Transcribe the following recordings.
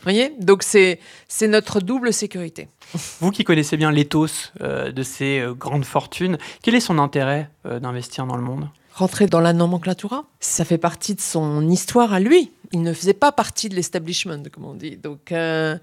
voyez ? Donc c'est notre double sécurité. Vous qui connaissez bien l'éthos de ces grandes fortunes, quel est son intérêt d'investir dans le monde ? Rentrer dans la nomenclatura, ça fait partie de son histoire à lui. Il ne faisait pas partie de l'establishment, comme on dit. Donc, je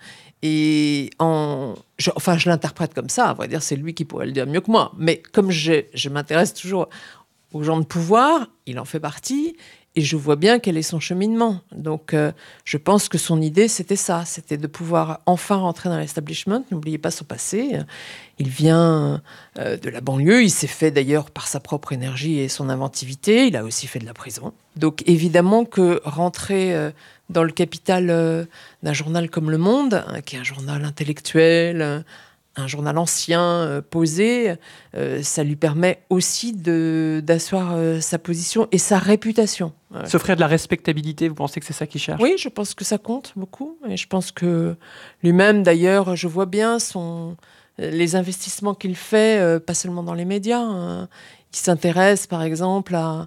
l'interprète comme ça. À vrai dire, c'est lui qui pourrait le dire mieux que moi. Mais comme je m'intéresse toujours aux gens de pouvoir, il en fait partie. Et je vois bien quel est son cheminement. Donc, je pense que son idée, c'était ça. C'était de pouvoir enfin rentrer dans l'establishment. N'oubliez pas son passé. Il vient de la banlieue. Il s'est fait d'ailleurs par sa propre énergie et son inventivité. Il a aussi fait de la prison. Donc, évidemment que rentrer dans le capital d'un journal comme Le Monde, qui est un journal intellectuel, un journal ancien, posé, ça lui permet aussi d'asseoir sa position et sa réputation. S'offrir de la respectabilité, vous pensez que c'est ça qu'il cherche ? Oui, je pense que ça compte beaucoup. Et je pense que lui-même, d'ailleurs, je vois bien les investissements qu'il fait, pas seulement dans les médias. Il s'intéresse, par exemple, à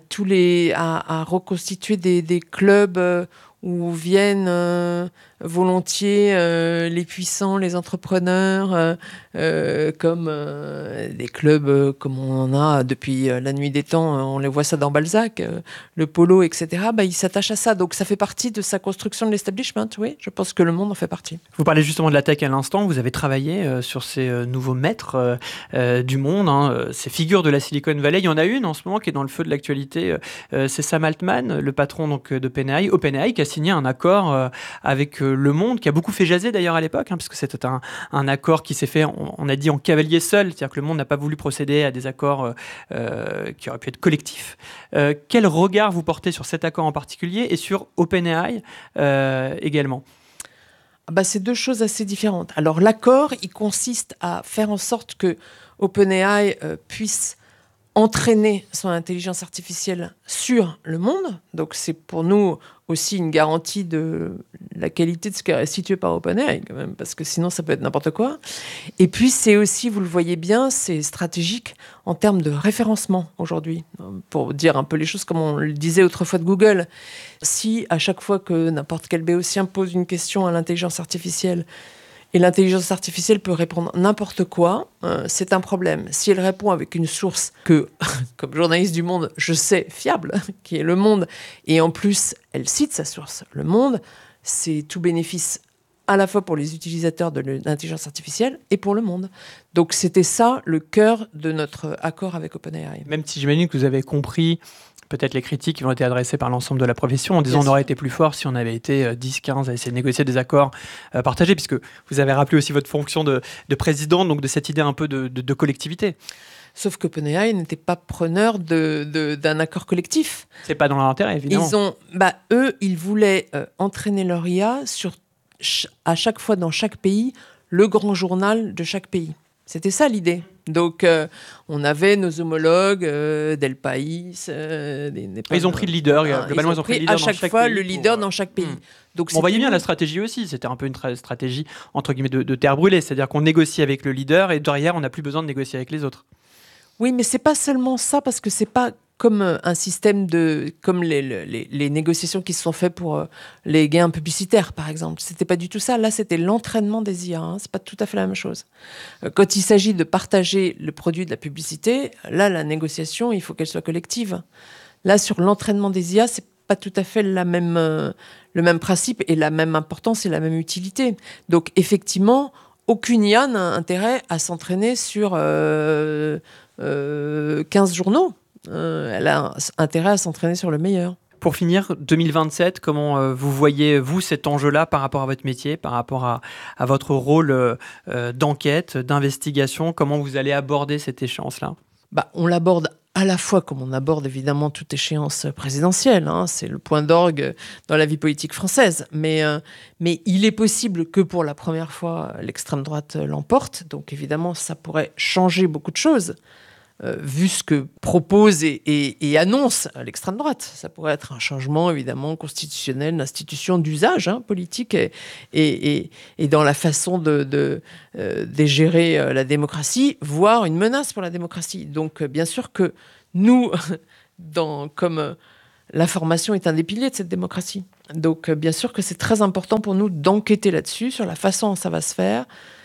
reconstituer des clubs où viennent volontiers les puissants, les entrepreneurs, comme des clubs comme on en a depuis la nuit des temps, on les voit ça dans Balzac, le polo, etc. Il s'attache à ça, donc ça fait partie de sa construction de l'establishment, oui, je pense que Le Monde en fait partie. Vous parlez justement de la tech à l'instant, vous avez travaillé sur ces nouveaux maîtres du monde, ces figures de la Silicon Valley. Il y en a une en ce moment qui est dans le feu de l'actualité, c'est Sam Altman, le patron donc, d'OpenAI, qui a signé un accord avec Le Monde, qui a beaucoup fait jaser d'ailleurs à l'époque, parce que c'était un accord qui s'est fait, on a dit, en cavalier seul, c'est-à-dire que Le Monde n'a pas voulu procéder à des accords qui auraient pu être collectifs. Quel regard vous portez sur cet accord en particulier et sur OpenAI également ? C'est deux choses assez différentes. Alors l'accord, il consiste à faire en sorte que OpenAI puisse entraîner son intelligence artificielle sur le monde. Donc c'est pour nous aussi une garantie de la qualité de ce qui est restitué par OpenAI, quand même, parce que sinon ça peut être n'importe quoi. Et puis c'est aussi, vous le voyez bien, c'est stratégique en termes de référencement aujourd'hui. Pour dire un peu les choses comme on le disait autrefois de Google, si à chaque fois que n'importe quel béotien pose une question à l'intelligence artificielle, et l'intelligence artificielle peut répondre n'importe quoi, c'est un problème. Si elle répond avec une source que, comme journaliste du Monde, je sais fiable, qui est Le Monde, et en plus, elle cite sa source, Le Monde, c'est tout bénéfice à la fois pour les utilisateurs de l'intelligence artificielle et pour Le Monde. Donc c'était ça le cœur de notre accord avec OpenAI. Même si j'imagine que vous avez compris peut-être les critiques qui ont été adressées par l'ensemble de la profession en disant on aurait été plus fort si on avait été 10, 15 à essayer de négocier des accords partagés, puisque vous avez rappelé aussi votre fonction de président, donc de cette idée un peu de collectivité. Sauf qu'OpenAI n'était pas preneur d'un accord collectif. C'est pas dans leur intérêt, évidemment. Ils voulaient entraîner leur IA à chaque fois dans chaque pays, le grand journal de chaque pays. C'était ça l'idée. Donc, on avait nos homologues d'El País. Ils ont pris le leader, globalement, ils ont pris le leader à chaque fois le leader dans chaque pays. Donc, on voyait bien la stratégie aussi. C'était un peu une stratégie, entre guillemets, de terre brûlée. C'est-à-dire qu'on négocie avec le leader et derrière, on n'a plus besoin de négocier avec les autres. Oui, mais c'est pas seulement ça, parce que c'est pas comme un système comme les négociations qui se sont faites pour les gains publicitaires, par exemple. C'était pas du tout ça. Là, c'était l'entraînement des IA. C'est pas tout à fait la même chose. Quand il s'agit de partager le produit de la publicité, là, la négociation, il faut qu'elle soit collective. Là, sur l'entraînement des IA, c'est pas tout à fait le même principe et la même importance et la même utilité. Donc, effectivement, aucune IA n'a intérêt à s'entraîner sur 15 journaux. Elle a intérêt à s'entraîner sur le meilleur. Pour finir, 2027, comment vous voyez, vous, cet enjeu-là par rapport à votre métier, par rapport à votre rôle d'enquête, d'investigation? Comment vous allez aborder cette échéance-là? On l'aborde à la fois comme on aborde évidemment toute échéance présidentielle. C'est le point d'orgue dans la vie politique française. Mais il est possible que pour la première fois, l'extrême droite l'emporte. Donc évidemment, ça pourrait changer beaucoup de choses. Vu ce que propose et annonce l'extrême droite. Ça pourrait être un changement, évidemment, constitutionnel, d'institution, d'usage politique et dans la façon de gérer la démocratie, voire une menace pour la démocratie. Donc, bien sûr que nous, comme l'information est un des piliers de cette démocratie. Donc, bien sûr que c'est très important pour nous d'enquêter là-dessus, sur la façon dont ça va se faire,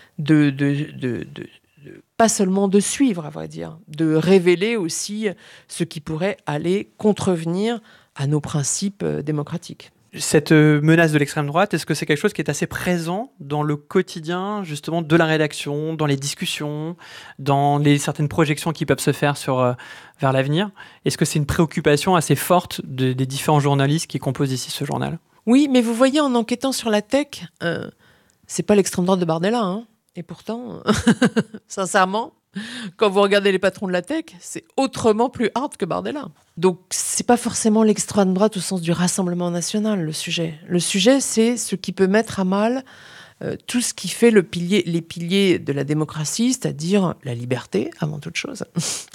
pas seulement de suivre, à vrai dire, de révéler aussi ce qui pourrait aller contrevenir à nos principes démocratiques. Cette menace de l'extrême droite, est-ce que c'est quelque chose qui est assez présent dans le quotidien, justement, de la rédaction, dans les discussions, dans certaines projections qui peuvent se faire vers l'avenir? Est-ce que c'est une préoccupation assez forte des différents journalistes qui composent ici ce journal? Oui, mais vous voyez, en enquêtant sur la tech, c'est pas l'extrême droite de Bardella, hein. Et pourtant, sincèrement, quand vous regardez les patrons de la tech, c'est autrement plus hard que Bardella. Donc, c'est pas forcément l'extrême droite au sens du Rassemblement national, le sujet. Le sujet, c'est ce qui peut mettre à mal tout ce qui fait les piliers de la démocratie, c'est-à-dire la liberté, avant toute chose,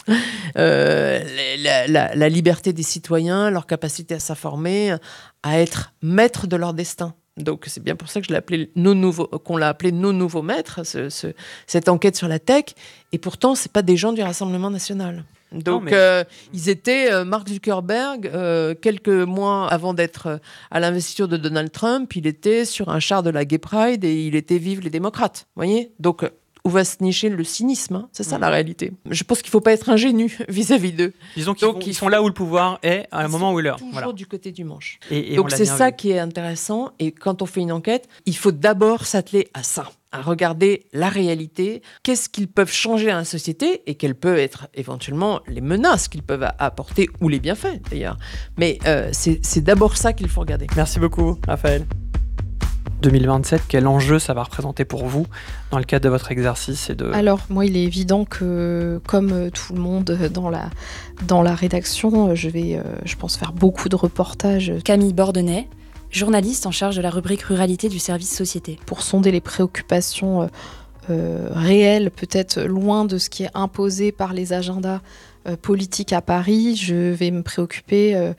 la liberté des citoyens, leur capacité à s'informer, à être maîtres de leur destin. Donc c'est bien pour ça que qu'on l'a appelé nos nouveaux maîtres, cette enquête sur la tech. Et pourtant, c'est pas des gens du Rassemblement national. Donc ils étaient Mark Zuckerberg, quelques mois avant d'être à l'investiture de Donald Trump, il était sur un char de la Gay Pride et il était vive les démocrates. Voyez. Donc où va se nicher le cynisme, hein. C'est ça la réalité. Je pense qu'il ne faut pas être ingénu vis-à-vis d'eux. Disons qu'ils sont là où le pouvoir est, à un moment où il est là. Toujours du côté du manche. Et donc c'est ça qui est intéressant. Et quand on fait une enquête, il faut d'abord s'atteler à ça, à regarder la réalité, qu'est-ce qu'ils peuvent changer à la société et quelles peuvent être éventuellement les menaces qu'ils peuvent apporter ou les bienfaits d'ailleurs. Mais c'est d'abord ça qu'il faut regarder. Merci beaucoup, Raphaël. 2027, quel enjeu ça va représenter pour vous dans le cadre de votre exercice Alors, moi, il est évident que, comme tout le monde dans la rédaction, je vais, je pense, faire beaucoup de reportages. Camille Bordenay, journaliste en charge de la rubrique Ruralité du service Société. Pour sonder les préoccupations réelles, peut-être loin de ce qui est imposé par les agendas politiques à Paris, je vais me préoccuper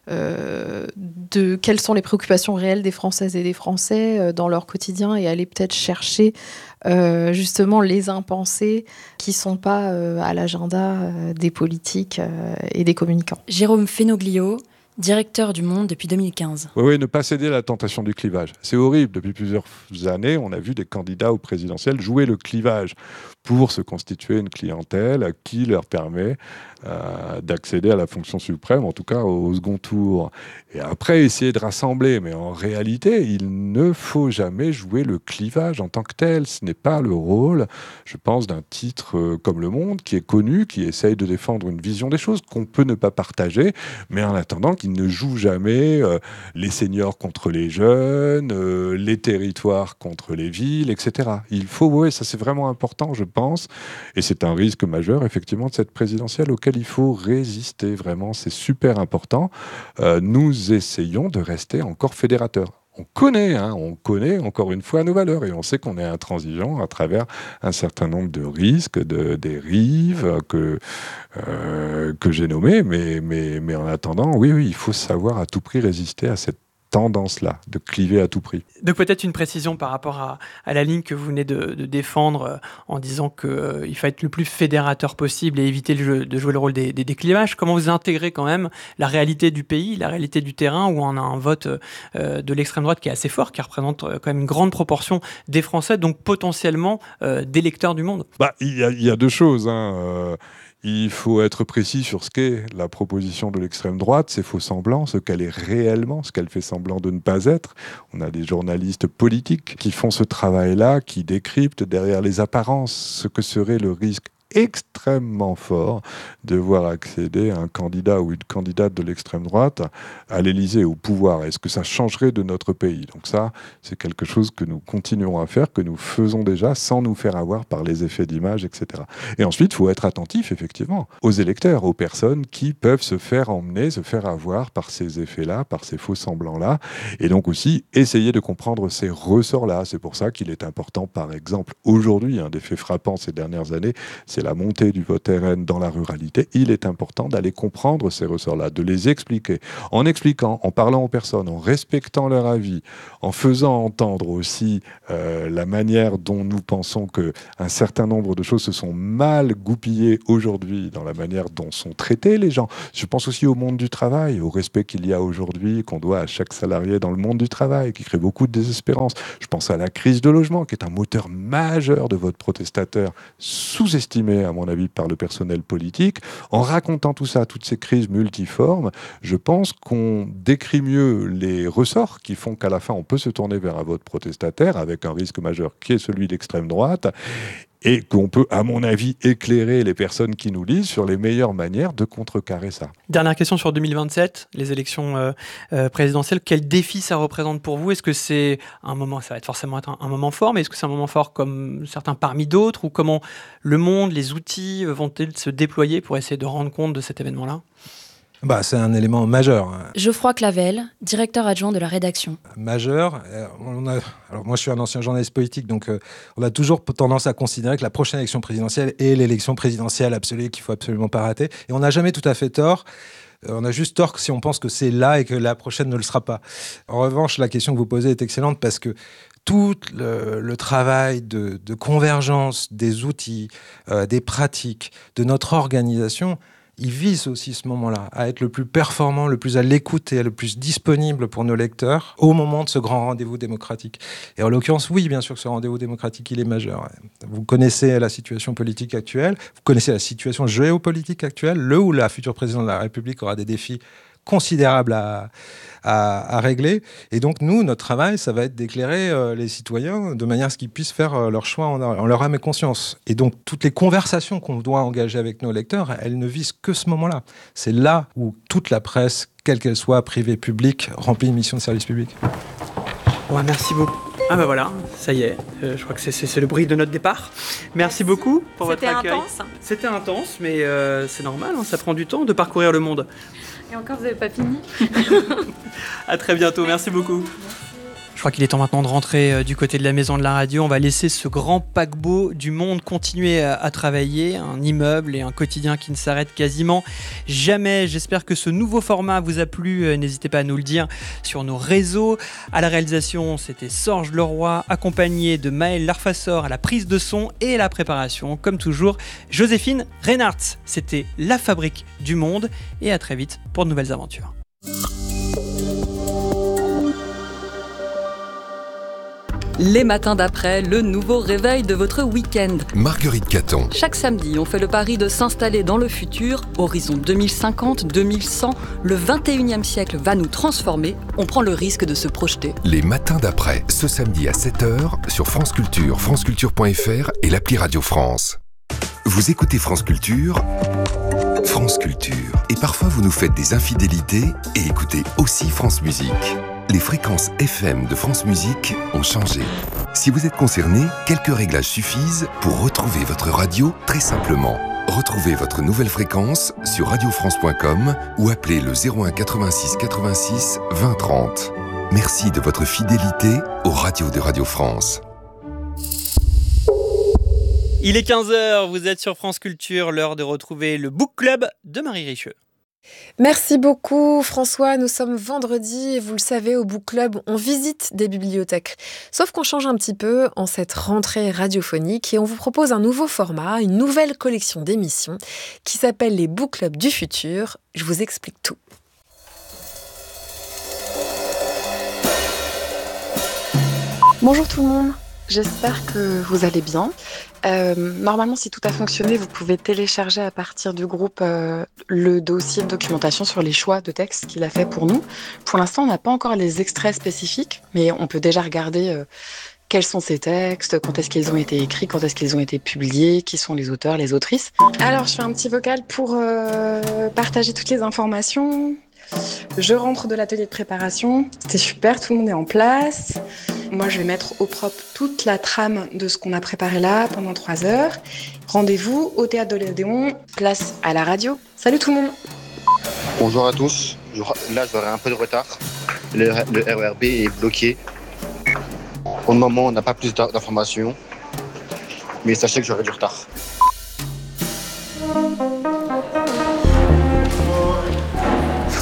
de quelles sont les préoccupations réelles des Françaises et des Français dans leur quotidien et aller peut-être chercher justement les impensés qui ne sont pas à l'agenda des politiques et des communicants. Jérôme Fenoglio, directeur du Monde depuis 2015. Oui, ne pas céder à la tentation du clivage. C'est horrible. Depuis plusieurs années, on a vu des candidats au présidentiel jouer le clivage pour se constituer une clientèle qui leur permet d'accéder à la fonction suprême, en tout cas au second tour. Et après, essayer de rassembler. Mais en réalité, il ne faut jamais jouer le clivage en tant que tel. Ce n'est pas le rôle, je pense, d'un titre comme Le Monde, qui est connu, qui essaye de défendre une vision des choses qu'on peut ne pas partager, mais en attendant qu'il ne joue jamais les seniors contre les jeunes, les territoires contre les villes, etc. Il faut, oui, ça c'est vraiment important, je pense, et c'est un risque majeur, effectivement, de cette présidentielle auquel il faut résister, vraiment, c'est super important. Nous essayons de rester encore fédérateurs. On connaît encore une fois nos valeurs et on sait qu'on est intransigeant à travers un certain nombre de risques, de dérives que j'ai nommés, mais en attendant, oui, il faut savoir à tout prix résister à cette tendance-là, de cliver à tout prix. Donc peut-être une précision par rapport à la ligne que vous venez de défendre en disant qu'il faut être le plus fédérateur possible et éviter de jouer le rôle des clivages. Comment vous intégrez quand même la réalité du pays, la réalité du terrain où on a un vote de l'extrême droite qui est assez fort, qui représente quand même une grande proportion des Français, donc potentiellement d'électeurs du monde? Il y a deux choses, il faut être précis sur ce qu'est la proposition de l'extrême droite, ses faux semblants, ce qu'elle est réellement, ce qu'elle fait semblant de ne pas être. On a des journalistes politiques qui font ce travail-là, qui décryptent derrière les apparences ce que serait le risque extrêmement fort de voir accéder un candidat ou une candidate de l'extrême droite à l'Élysée, au pouvoir. Est-ce que ça changerait de notre pays? Donc ça, c'est quelque chose que nous continuerons à faire, que nous faisons déjà sans nous faire avoir par les effets d'image, etc. Et ensuite, il faut être attentif, effectivement, aux électeurs, aux personnes qui peuvent se faire emmener, se faire avoir par ces effets-là, par ces faux semblants-là, et donc aussi essayer de comprendre ces ressorts-là. C'est pour ça qu'il est important, par exemple, aujourd'hui, un des faits frappants ces dernières années, c'est qui est la montée du vote RN dans la ruralité, il est important d'aller comprendre ces ressorts-là, de les expliquer, en expliquant, en parlant aux personnes, en respectant leur avis, en faisant entendre aussi la manière dont nous pensons qu'un certain nombre de choses se sont mal goupillées aujourd'hui dans la manière dont sont traités les gens. Je pense aussi au monde du travail, au respect qu'il y a aujourd'hui, qu'on doit à chaque salarié dans le monde du travail, qui crée beaucoup de désespérance. Je pense à la crise de logement, qui est un moteur majeur de vote protestateur, sous-estimé, à mon avis, par le personnel politique. En racontant tout ça, toutes ces crises multiformes, je pense qu'on décrit mieux les ressorts qui font qu'à la fin, on peut se tourner vers un vote protestataire avec un risque majeur qui est celui d'extrême droite, et qu'on peut, à mon avis, éclairer les personnes qui nous lisent sur les meilleures manières de contrecarrer ça. Dernière question sur 2027, les élections présidentielles. Quel défi ça représente pour vous ? Est-ce que c'est un moment, ça va forcément être un moment fort, mais est-ce que c'est un moment fort comme certains parmi d'autres, ou comment le monde, les outils vont-ils se déployer pour essayer de rendre compte de cet événement-là ? C'est un élément majeur. Geoffroy Clavel, directeur adjoint de la rédaction. Majeur. Alors moi, je suis un ancien journaliste politique, donc on a toujours tendance à considérer que la prochaine élection présidentielle est l'élection présidentielle absolue qu'il ne faut absolument pas rater. Et on n'a jamais tout à fait tort. On a juste tort si on pense que c'est là et que la prochaine ne le sera pas. En revanche, la question que vous posez est excellente parce que tout le travail de convergence des outils, des pratiques, de notre organisation, il vise aussi ce moment-là à être le plus performant, le plus à l'écoute et le plus disponible pour nos lecteurs au moment de ce grand rendez-vous démocratique. Et en l'occurrence, oui, bien sûr que ce rendez-vous démocratique, il est majeur. Vous connaissez la situation politique actuelle, vous connaissez la situation géopolitique actuelle, le ou la future présidente de la République aura des défis considérables à régler. Et donc, nous, notre travail, ça va être d'éclairer les citoyens de manière à ce qu'ils puissent faire leur choix en leur âme et conscience. Et donc, toutes les conversations qu'on doit engager avec nos lecteurs, elles ne visent que ce moment-là. C'est là où toute la presse, quelle qu'elle soit, privée, publique, remplit une mission de service public. Ouais, merci beaucoup. Ah bah voilà, ça y est, je crois que c'est le bruit de notre départ. Merci beaucoup pour votre accueil. C'était intense, mais c'est normal, ça prend du temps de parcourir le monde. Et encore, vous n'avez pas fini. À très bientôt, merci beaucoup. Je crois qu'il est temps maintenant de rentrer du côté de la maison de la radio. On va laisser ce grand paquebot du monde continuer à travailler, un immeuble et un quotidien qui ne s'arrête quasiment jamais. J'espère que ce nouveau format vous a plu. N'hésitez pas à nous le dire sur nos réseaux. À la réalisation, c'était Sorge Leroy, accompagné de Maël Larfassor à la prise de son et à la préparation. Comme toujours, Joséphine Reinhardt. C'était La Fabrique du Monde et à très vite pour de nouvelles aventures. Les matins d'après, le nouveau réveil de votre week-end. Marguerite Caton. Chaque samedi, on fait le pari de s'installer dans le futur. Horizon 2050, 2100, le 21e siècle va nous transformer. On prend le risque de se projeter. Les matins d'après, ce samedi à 7h sur France Culture, franceculture.fr et l'appli Radio France. Vous écoutez France Culture, France Culture. Et parfois, vous nous faites des infidélités et écoutez aussi France Musique. Les fréquences FM de France Musique ont changé. Si vous êtes concerné, quelques réglages suffisent pour retrouver votre radio très simplement. Retrouvez votre nouvelle fréquence sur radiofrance.com ou appelez le 01 86 86 20 30. Merci de votre fidélité aux radios de Radio France. Il est 15h, vous êtes sur France Culture, l'heure de retrouver le Book Club de Marie Richeux. Merci beaucoup François, nous sommes vendredi et vous le savez, au Book Club, on visite des bibliothèques. Sauf qu'on change un petit peu en cette rentrée radiophonique et on vous propose un nouveau format, une nouvelle collection d'émissions qui s'appelle les Book Clubs du futur. Je vous explique tout. Bonjour tout le monde, j'espère que vous allez bien. Normalement, si tout a fonctionné, vous pouvez télécharger à partir du groupe le dossier de documentation sur les choix de textes qu'il a fait pour nous. Pour l'instant, on n'a pas encore les extraits spécifiques, mais on peut déjà regarder quels sont ces textes, quand est-ce qu'ils ont été écrits, quand est-ce qu'ils ont été publiés, qui sont les auteurs, les autrices. Alors, je fais un petit vocal pour partager toutes les informations. Je rentre de l'atelier de préparation, c'était super, tout le monde est en place. Moi, je vais mettre au propre toute la trame de ce qu'on a préparé là pendant 3 heures. Rendez-vous au Théâtre de l'Odéon, place à la radio. Salut tout le monde. Bonjour à tous. Là, j'aurai un peu de retard. Le RERB est bloqué. Pour le moment, on n'a pas plus d'informations. Mais sachez que j'aurai du retard.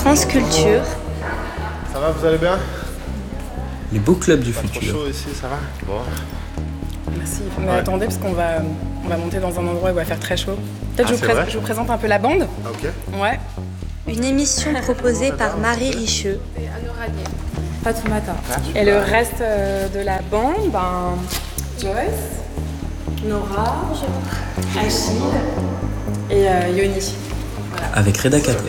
France Culture. Ça va, vous allez bien? Les beaux clubs du Pas futur. trop chaud ici, ça va? Bon. Merci. Mais attendez, parce qu'on va monter dans un endroit où il va faire très chaud. Peut-être je vous présente un peu la bande. Ok. Ouais. Une émission proposée par Marie Richeux. Fatoumata. Et le reste de la bande, Joyce, Nora, Achille et Yoni. Voilà. Avec Reda Kateb.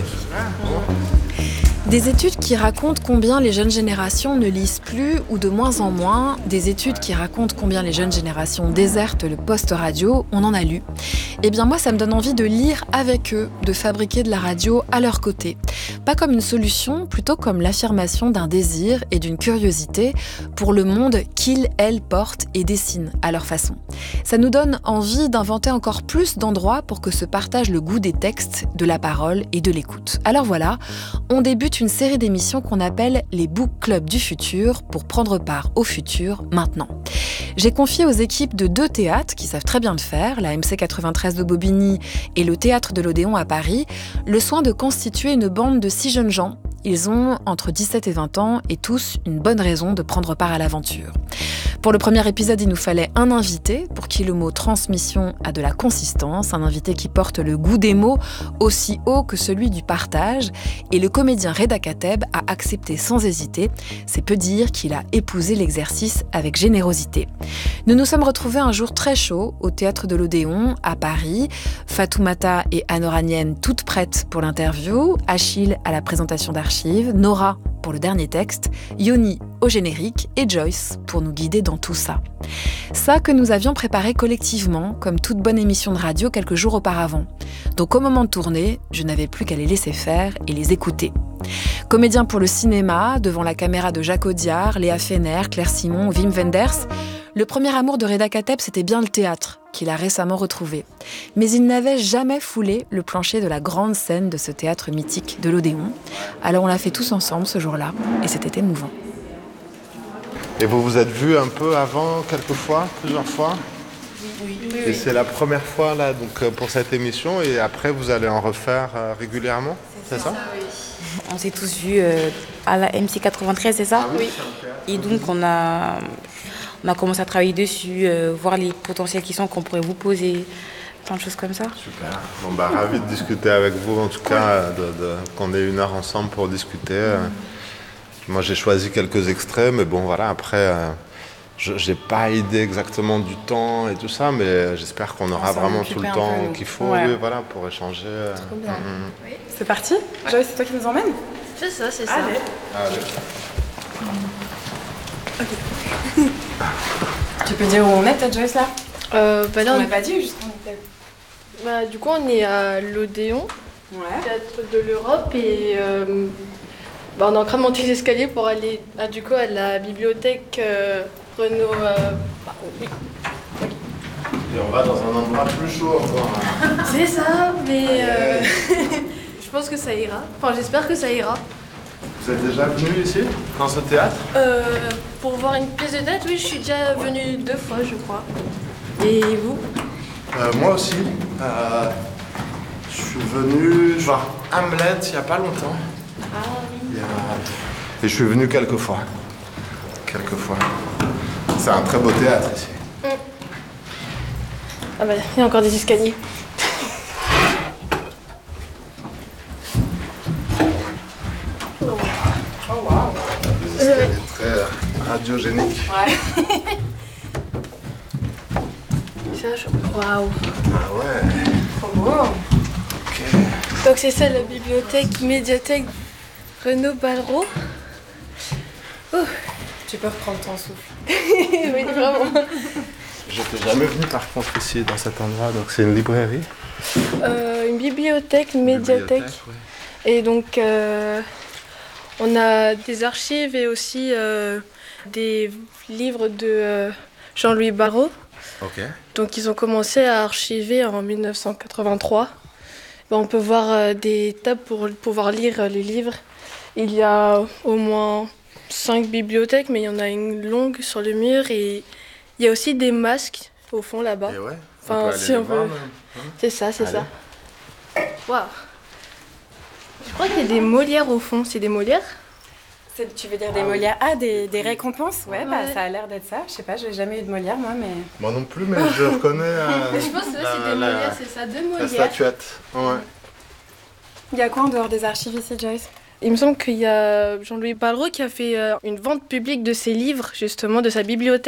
Des études qui racontent combien les jeunes générations ne lisent plus ou de moins en moins, des études qui racontent combien les jeunes générations désertent le poste radio, on en a lu. Eh bien moi ça me donne envie de lire avec eux, de fabriquer de la radio à leur côté. Pas comme une solution, plutôt comme l'affirmation d'un désir et d'une curiosité pour le monde qu'ils, elles, portent et dessinent à leur façon. Ça nous donne envie d'inventer encore plus d'endroits pour que se partage le goût des textes, de la parole et de l'écoute. Alors voilà, on débute une série d'émissions qu'on appelle les Book Clubs du futur pour prendre part au futur maintenant. J'ai confié aux équipes de 2 théâtres qui savent très bien le faire, la MC 93 de Bobigny et le Théâtre de l'Odéon à Paris, le soin de constituer une bande de 6 jeunes gens. Ils ont entre 17 et 20 ans et tous une bonne raison de prendre part à l'aventure. Pour le premier épisode, il nous fallait un invité pour qui le mot transmission a de la consistance, un invité qui porte le goût des mots aussi haut que celui du partage, et le comédien Reda Kateb a accepté sans hésiter, c'est peu dire qu'il a épousé l'exercice avec générosité. Nous nous sommes retrouvés un jour très chaud au Théâtre de l'Odéon à Paris, Fatoumata et Anoranienne toutes prêtes pour l'interview, Achille à la présentation d'archives, Nora pour le dernier texte, Yoni au générique et Joyce pour nous guider dans tout ça. Ça que nous avions préparé collectivement, comme toute bonne émission de radio quelques jours auparavant. Donc au moment de tourner, je n'avais plus qu'à les laisser faire et les écouter. Comédien pour le cinéma, devant la caméra de Jacques Audiard, Léa Fener, Claire Simon, Wim Wenders, le premier amour de Reda Kateb, c'était bien le théâtre, qu'il a récemment retrouvé. Mais il n'avait jamais foulé le plancher de la grande scène de ce théâtre mythique de l'Odéon. Alors on l'a fait tous ensemble ce jour-là, et c'était émouvant. Et vous vous êtes vus un peu avant, plusieurs fois? Oui. Et c'est la première fois là, donc, pour cette émission, et après vous allez en refaire régulièrement, c'est ça? Oui. On s'est tous vus à la MC 93, c'est ça? Oui. Et donc on a commencé à travailler dessus, voir les potentiels qui sont qu'on pourrait vous poser, plein de choses comme ça. Super. Bon, ravi de discuter avec vous, en tout cas, qu'on ait 1 heure ensemble pour discuter. Moi j'ai choisi quelques extraits, mais bon voilà, après j'ai pas idée exactement du temps et tout ça, mais j'espère qu'on aura vraiment tout le temps qu'il faut voilà, pour échanger. Trop bien. Oui. C'est parti? Joyce, c'est toi qui nous emmène? C'est ça. Allez. Ok. Tu peux dire où on est peut-être, Joyce, là? Là, on n'a pas dit juste où on était. Du coup, on est à l'Odéon, Théâtre de l'Europe, et on est en train de monter les escaliers pour aller du coup à la bibliothèque Renaud. Et on va dans un endroit plus chaud encore. C'est ça, mais je pense que ça ira. Enfin, j'espère que ça ira. Vous êtes déjà venu ici, dans ce théâtre? Pour voir une pièce de théâtre, oui, je suis déjà venue 2 fois, je crois. Et vous? Moi aussi. Je suis venu voir Hamlet il n'y a pas longtemps. Ah oui. Et je suis venu quelques fois. C'est un très beau théâtre ici. Ah il y a encore des escaliers. C'est très radiogénique. Ouais. Waouh. Ah ouais. Trop beau. Ok. Donc c'est ça la bibliothèque, médiathèque Renaud Ballereau. Tu peux reprendre ton souffle. Oui, vraiment. J'étais jamais venu par contre ici dans cet endroit, donc c'est une librairie. Une bibliothèque, une médiathèque. Ouais. Et donc on a des archives et aussi des livres de Jean-Louis Barrault. Ok. Donc ils ont commencé à archiver en 1983. On peut voir des tables pour pouvoir lire les livres. Il y a au moins 5 bibliothèques, mais il y en a une longue sur le mur et il y a aussi des masques au fond là-bas. Et ouais, enfin, si on peut. C'est ça, c'est ça. Waouh. Je crois qu'il y a des Molières au fond. C'est des Molières ? Tu veux dire des Molières? Ah, des récompenses? Ouais, bah ça a l'air d'être ça. Je sais pas, j'ai jamais eu de Molière moi, mais... Moi non plus, mais je reconnais... je pense que c'est des Molières, c'est ça, deux Molières. La statuette, ouais. Il y a quoi en dehors des archives ici, Joyce? Il me semble qu'il y a Jean-Louis Pallereau qui a fait une vente publique de ses livres, justement, de sa bibliothèque.